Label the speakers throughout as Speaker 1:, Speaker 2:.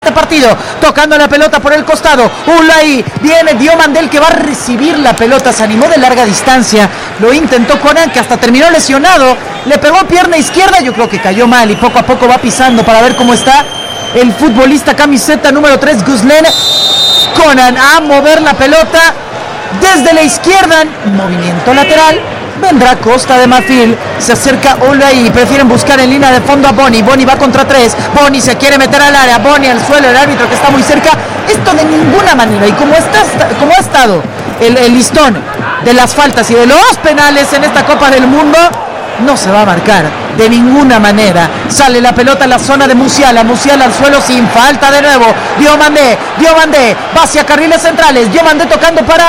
Speaker 1: este partido. Tocando la pelota por el costado. Ulay, viene Diomandé que va a recibir la pelota. Se animó de larga distancia. Lo intentó Conan, que hasta terminó lesionado. Le pegó pierna izquierda, yo creo que cayó mal y poco a poco va pisando para ver cómo está el futbolista camiseta número 3, Guzlén. Conan a mover la pelota desde la izquierda, movimiento lateral. Vendrá Costa de Marfil, se acerca Ulay y prefieren buscar en línea de fondo a Boni. Boni va contra 3, Boni se quiere meter al área, Boni al suelo, el árbitro que está muy cerca. Esto de ninguna manera, y como ha estado el listón de las faltas y de los penales en esta Copa del Mundo, no se va a marcar de ninguna manera. Sale la pelota en la zona de Musiala al suelo sin falta de nuevo. Diomandé va hacia carriles centrales. Diomandé tocando para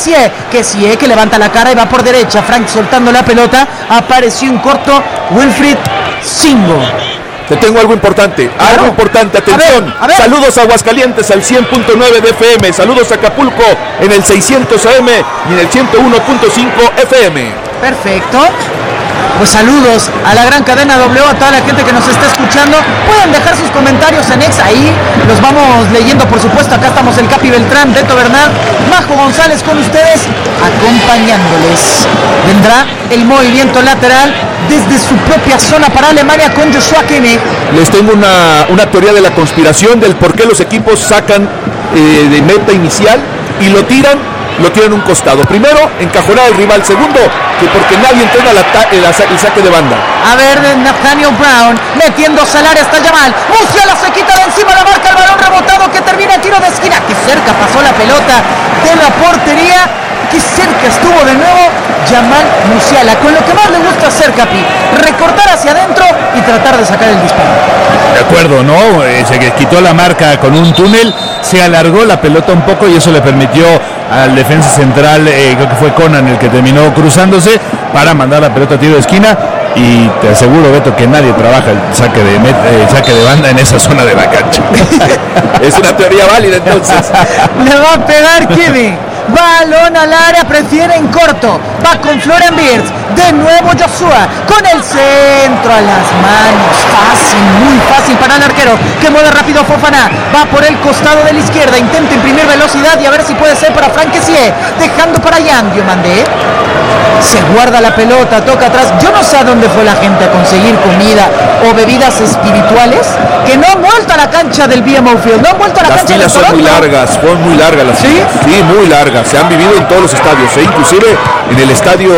Speaker 1: Kessie, que levanta la cara y va por derecha. Frank soltando la pelota. Apareció en corto Wilfried Singo.
Speaker 2: Te tengo algo importante, atención.
Speaker 1: A ver.
Speaker 2: Saludos a Aguascalientes al 100.9 de FM, saludos a Acapulco en el 600 AM y en el 101.5 FM.
Speaker 1: Perfecto. Pues saludos a la gran cadena W, a toda la gente que nos está escuchando. Pueden dejar sus comentarios en X, ahí los vamos leyendo, por supuesto. Acá estamos el Capi Beltrán, Beto Bernal, Majo González con ustedes, acompañándoles. Vendrá el movimiento lateral desde su propia zona para Alemania con Joshua Kimmich.
Speaker 2: Les tengo una teoría de la conspiración del por qué los equipos sacan de meta inicial y lo tiran un costado. Primero, encajonar al rival. Segundo, que porque nadie entrena el saque de banda.
Speaker 1: A ver, Nathaniel Brown metiéndose al área, está Yamal. Musiala se quita de encima, la marca el balón rebotado que termina el tiro de esquina. Que cerca pasó la pelota de la portería. Que cerca estuvo de nuevo Yamal Musiala. Con lo que más le gusta hacer, Capi, recortar hacia adentro y tratar de sacar el disparo.
Speaker 3: De acuerdo, ¿no? Se quitó la marca con un túnel, se alargó la pelota un poco y eso le permitió al defensa central, creo que fue Conan el que terminó cruzándose para mandar la pelota a tiro de esquina. Y te aseguro, Beto, que nadie trabaja el saque de banda en esa zona de la cancha.
Speaker 2: Es una teoría válida, entonces.
Speaker 1: Le va a pegar Kimmich. Balón al área, prefiere en corto. Va con Florian Wirtz. De nuevo Joshua con el centro a las manos. Fácil, muy fácil para el arquero, que mueve rápido Fofana. Va por el costado de la izquierda. Intenta imprimir velocidad y a ver si puede ser para Frank Kessie. Dejando para Jan Diomandé. Se guarda la pelota, toca atrás. Yo no sé a dónde fue la gente a conseguir comida o bebidas espirituales que no han vuelto a la cancha del BMO Field. No han vuelto a la cancha del Toronto.
Speaker 2: Son muy largas las filas. Sí, muy largas. Se han vivido en todos los estadios, inclusive en el estadio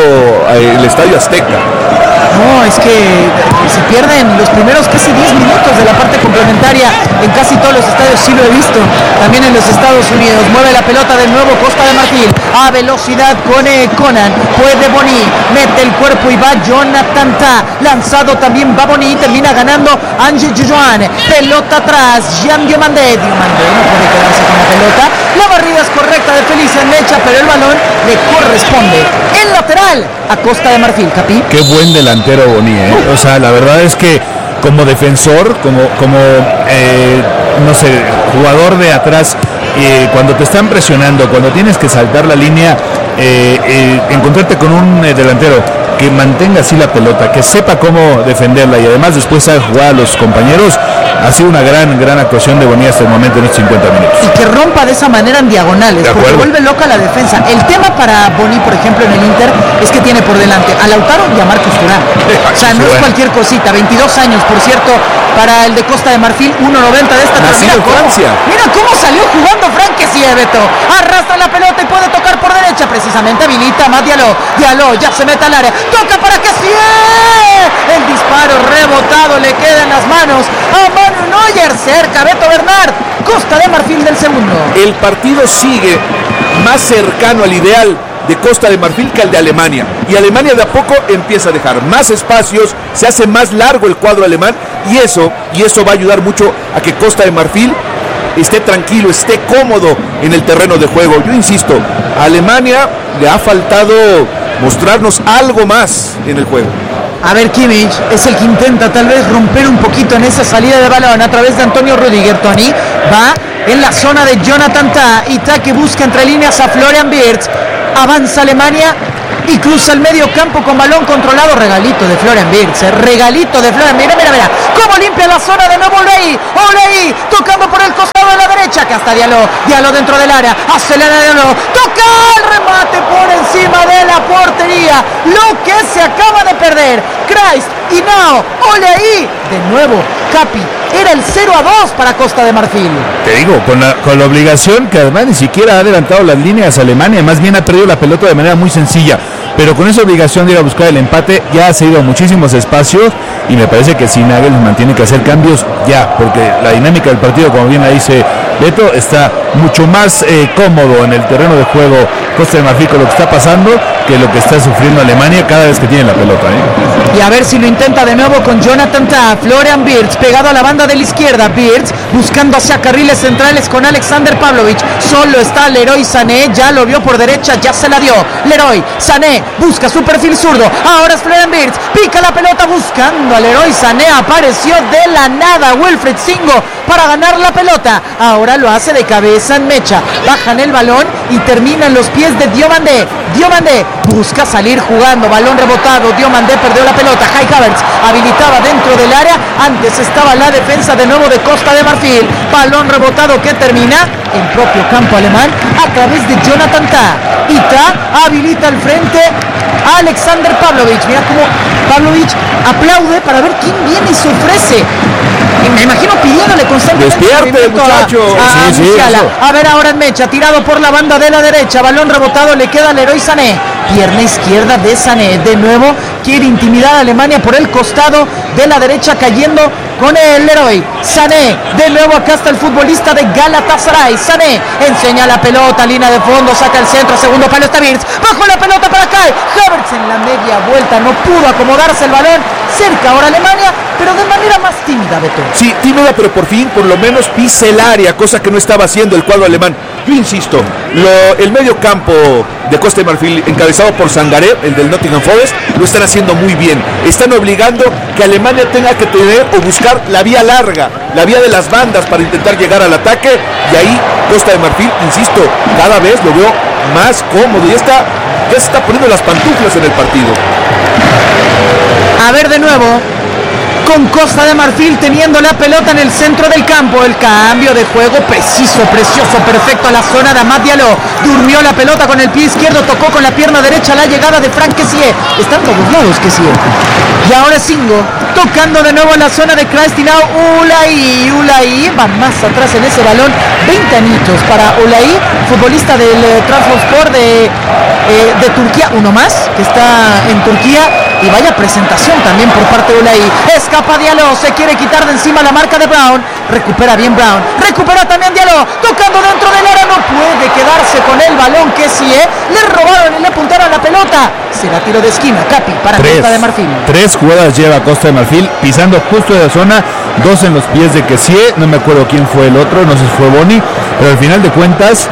Speaker 2: Azteca.
Speaker 1: No, es que se pierden los primeros casi 10 minutos de la parte complementaria en casi todos los estadios, sí lo he visto, también en los Estados Unidos. Mueve la pelota de nuevo Costa de Marfil, a velocidad con Conan, puede Boni, mete el cuerpo y va Jonathan Tah, lanzado también va Boni, termina ganando Ange Jujuan, pelota atrás, Jean Diomandé no puede quedarse con la pelota, la barrida es correcta de Felicia Mecha, pero el balón le corresponde en lateral a Costa de Marfil. Capi,
Speaker 3: qué buen delantero Boni, o sea, la verdad es que como defensor, como no sé, jugador de atrás, cuando te están presionando, cuando tienes que saltar la línea, encontrarte con un delantero que mantenga así la pelota, que sepa cómo defenderla y además después sabe jugar a los compañeros, ha sido una gran actuación de Boni hasta el momento en estos 50 minutos.
Speaker 1: Y que rompa de esa manera en diagonales, porque vuelve loca la defensa. El tema para Boni, por ejemplo, en el Inter, es que tiene por delante a Lautaro y a Marcos Thuram. O sea, no es cualquier cosita. 22 años, por cierto, para el de Costa de Marfil, 1.90 de esta
Speaker 2: nacido en Francia.
Speaker 1: Mira cómo salió jugando Frank Kessie, Beto. Arrastra la pelota y puede tocar por derecha, precisamente habilita más Diallo, ya se mete al área, toca para Kessie. El disparo rebotado le queda en las manos a Manuel Neuer, cerca Beto Bernard. Costa de Marfil del segundo.
Speaker 2: El partido sigue más cercano al ideal de Costa de Marfil que al de Alemania, y Alemania de a poco empieza a dejar más espacios, se hace más largo el cuadro alemán, y eso va a ayudar mucho a que Costa de Marfil esté tranquilo, esté cómodo en el terreno de juego. Yo insisto, a Alemania le ha faltado mostrarnos algo más en el juego.
Speaker 1: A ver, Kimmich es el que intenta tal vez romper un poquito en esa salida de balón a través de Antonio Rüdiger. Tony va en la zona de Jonathan Tah, y Tah que busca entre líneas a Florian Wirtz. Avanza Alemania y cruza el medio campo con balón controlado. Regalito de Florian Wirtz, regalito de Florian. Mira cómo limpia la zona de nuevo Ulay, tocando por el costado Chaka hasta Diallo dentro del área, acelera Diallo, toca el remate por encima de la portería, lo que se acaba de perder Christ y now Olaí, de nuevo Capi, era el 0-2 para Costa de Marfil.
Speaker 3: Te digo, con la obligación que además ni siquiera ha adelantado las líneas Alemania, más bien ha perdido la pelota de manera muy sencilla, pero con esa obligación de ir a buscar el empate ya ha cedido muchísimos espacios y me parece que Nagel mantiene que hacer cambios ya, porque la dinámica del partido, como bien la dice Beto, está mucho más cómodo en el terreno de juego Costa de Marfil con lo que está pasando que lo que está sufriendo Alemania cada vez que tiene la pelota.
Speaker 1: Y a ver si lo intenta de nuevo con Jonathan Tah, Florian Wirtz pegado a la banda de la izquierda, Wirtz buscando hacia carriles centrales con Alexander Pavlovic, solo está Leroy Sané, ya lo vio por derecha, ya se la dio, Leroy Sané busca su perfil zurdo, ahora es Florian Wirtz, pica la pelota buscando a Leroy Sané, apareció de la nada Wilfried Singo para ganar la pelota, ahora lo hace de cabeza en mecha, bajan el balón y termina en los pies de Diomandé busca salir jugando, balón rebotado, Diomandé perdió la pelota, Kai Havertz habilitaba dentro del área, antes estaba la defensa de nuevo de Costa de Marfil, balón rebotado que termina en propio campo alemán a través de Jonathan Tah, y Tah habilita al frente a Alexander Pavlovic, mira cómo Pavlovic aplaude para ver quién viene y se ofrece, y me imagino pidiéndole constantemente
Speaker 2: despierte muchacho,
Speaker 1: a ver ahora en mecha, tirado por la banda de la derecha, balón rebotado, le queda a Leroy Sané, pierna izquierda de Sané, de nuevo quiere intimidar a Alemania por el costado de la derecha, cayendo con el Leroy Sané, de nuevo acá está el futbolista de Galatasaray, Sané enseña la pelota, línea de fondo, saca el centro, segundo palo está Wirtz, bajo la pelota para Kai Havertz en la media vuelta, no pudo acomodarse el balón, cerca ahora Alemania, pero de manera más tímida, Beto.
Speaker 2: Sí, tímida, pero por fin, por lo menos pisa el área, cosa que no estaba haciendo el cuadro alemán. Yo insisto, el medio campo de Costa de Marfil, encabezado por Sangaré, el del Nottingham Forest, lo están haciendo muy bien. Están obligando que Alemania tenga que tener o buscar la vía larga, la vía de las bandas para intentar llegar al ataque, y ahí Costa de Marfil, insisto, cada vez lo veo más cómodo, ya se está poniendo las pantuflas en el partido.
Speaker 1: A ver de nuevo, con Costa de Marfil teniendo la pelota en el centro del campo, el cambio de juego preciso, precioso, perfecto a la zona de Amad Diallo, durmió la pelota con el pie izquierdo, tocó con la pierna derecha la llegada de Franck Kessié, están todos lados Kessié, y ahora Singo, tocando de nuevo en la zona de Christinau, Ulaí va más atrás en ese balón, 20 añitos para Ulaí, futbolista del Trabzonspor de Turquía, uno más que está en Turquía, y vaya presentación también por parte de Ulaí, escapa Diallo, se quiere quitar de encima la marca de Brown, recupera bien Brown, recupera también Diallo, tocando dentro del área, no puede quedarse con el balón, Kessié, le robaron y le apuntaron la pelota, será tiro de esquina, Capi, para Costa de Marfil.
Speaker 3: 3 jugadas lleva Costa de Marfil, pisando justo de la zona, 2 en los pies de Kessié, no me acuerdo quién fue el otro, no sé si fue Boni, pero al final de cuentas,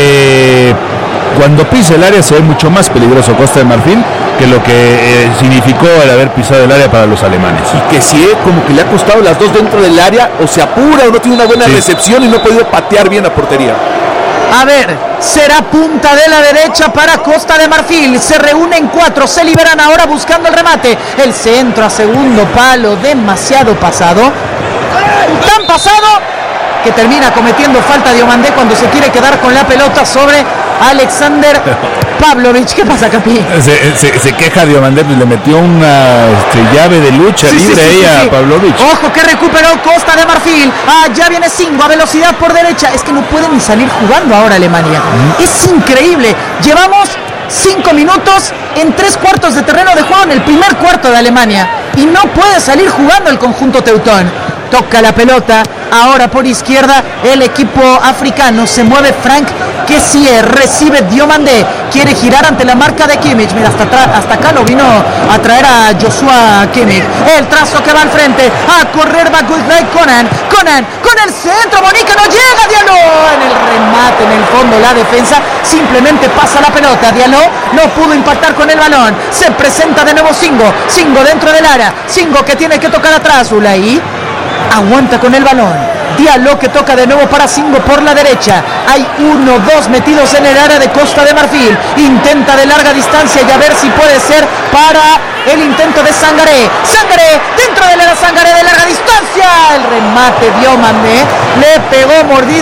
Speaker 3: cuando pisa el área se ve mucho más peligroso Costa de Marfil que lo que significó el haber pisado el área para los alemanes.
Speaker 2: Y que sí, como que le ha costado las dos dentro del área, o se apura o no tiene una buena recepción y no ha podido patear bien la portería.
Speaker 1: A ver, será punta de la derecha para Costa de Marfil, se reúnen 4, se liberan ahora buscando el remate, el centro a segundo palo, demasiado pasado, tan pasado que termina cometiendo falta Diomandé cuando se quiere quedar con la pelota sobre Alexander Pavlovic. ¿Qué pasa, Capi?
Speaker 3: Se queja Diomandé, pues le metió una llave de lucha libre ahí a Pavlovic.
Speaker 1: Ojo que recuperó Costa de Marfil, ya viene Singo a velocidad por derecha, es que no puede ni salir jugando ahora Alemania, es increíble, llevamos 5 minutos en 3 cuartos de terreno de juego en el primer cuarto de Alemania y no puede salir jugando el conjunto teutón. Toca la pelota, ahora por izquierda el equipo africano, se mueve Franck Kessié, recibe Diomandé, quiere girar ante la marca de Kimmich, mira hasta acá lo vino a traer a Joshua Kimmich, el trazo que va al frente, a correr va Gulday Conan con el centro, Bonica no llega, Diallo en el remate, en el fondo la defensa simplemente pasa la pelota, Diallo no pudo impactar con el balón, se presenta de nuevo Singo dentro del área, Singo que tiene que tocar atrás, Ulaí aguanta con el balón, Diallo que toca de nuevo para Singo por la derecha, hay 1-2 metidos en el área de Costa de Marfil, intenta de larga distancia y a ver si puede ser para el intento de Sangaré dentro de la Sangaré de larga distancia, el remate Diomandé, le pegó mordida